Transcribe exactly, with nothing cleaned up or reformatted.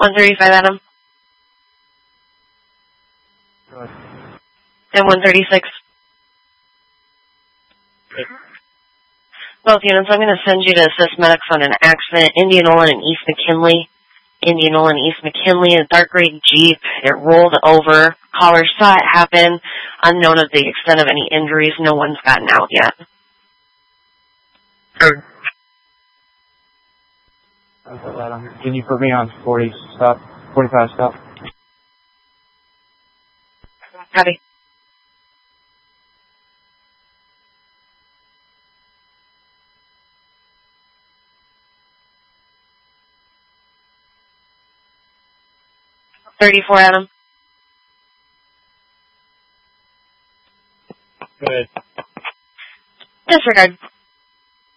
one thirty-five, Adam. Good. And one thirty-six. Okay. Both units, I'm going to send you to assist medics on an accident. Indianola and East McKinley. Indianola and East McKinley, a dark gray Jeep. It rolled over. Caller saw it happen. Unknown of the extent of any injuries. No one's gotten out yet. Good. Can you put me on forty stop, forty-five stop? Copy. thirty-four, Adam. Good. Disregard.